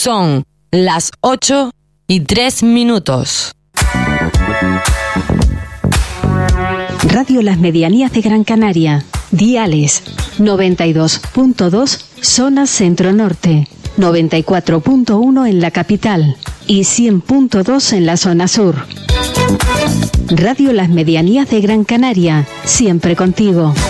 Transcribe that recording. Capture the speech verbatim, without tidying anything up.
Son las ocho y tres minutos. Radio Las Medianías de Gran Canaria. Diales noventa y dos punto dos, zona centro-norte, noventa y cuatro punto uno en la capital y cien punto dos en la zona sur. Radio Las Medianías de Gran Canaria, siempre contigo.